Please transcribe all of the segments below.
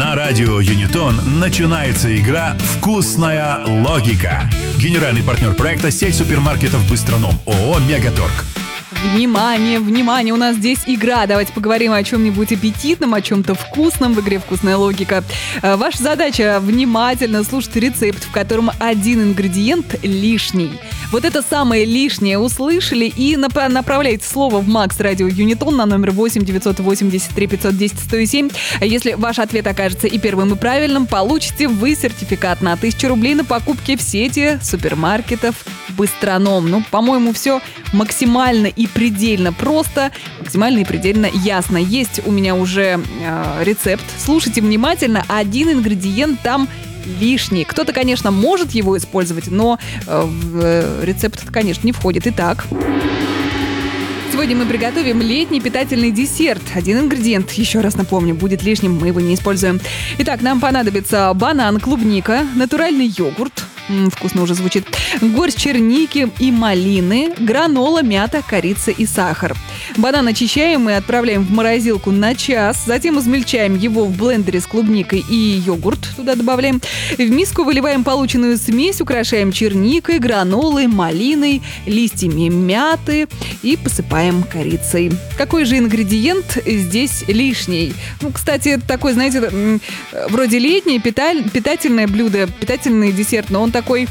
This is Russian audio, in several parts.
На радио Юнитон начинается игра «Вкусная логика». Генеральный партнер проекта — сеть супермаркетов «Быстроном» ООО «Мегаторг». Внимание, внимание, у нас здесь игра. Давайте поговорим о чем-нибудь аппетитном, о чем-то вкусном в игре «Вкусная логика». Ваша задача — внимательно слушать рецепт, в котором один ингредиент лишний. Вот это самое лишнее услышали и направляйте слово в Макс Радио Юнитон на номер 8 983 510 107. Если ваш ответ окажется и первым, и правильным, получите вы сертификат на 1000 рублей на покупки в сети супермаркетов «Быстроном». Ну, по-моему, все максимально и предельно просто, максимально и предельно ясно. Есть у меня уже рецепт. Слушайте внимательно. Один ингредиент там лишний. Кто-то, конечно, может его использовать, но в рецепт, конечно, не входит. Итак, сегодня мы приготовим летний питательный десерт. Один ингредиент, еще раз напомню, будет лишним, мы его не используем. Итак, нам понадобится банан, клубника, натуральный йогурт, вкусно уже звучит, горсть черники и малины, гранола, мята, корица и сахар. Банан очищаем и отправляем в морозилку на час, затем измельчаем его в блендере с клубникой и йогурт туда добавляем. В миску выливаем полученную смесь, украшаем черникой, гранолой, малиной, листьями мяты и посыпаем корицей. Какой же ингредиент здесь лишний? Ну, кстати, такой, знаете, вроде летнее питательное блюдо, питательный десерт, но он такой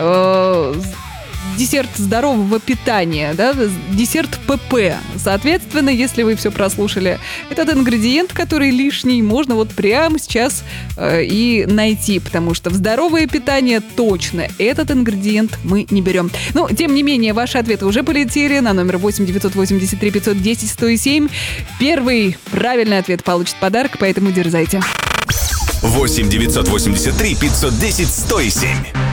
десерт здорового питания, да, десерт ПП. Соответственно, если вы все прослушали, этот ингредиент, который лишний, можно вот прямо сейчас и найти, потому что в здоровое питание точно этот ингредиент мы не берем. Но, тем не менее, ваши ответы уже полетели на номер 8 983 510 107. Первый правильный ответ получит подарок, поэтому дерзайте. 8 983 510 107.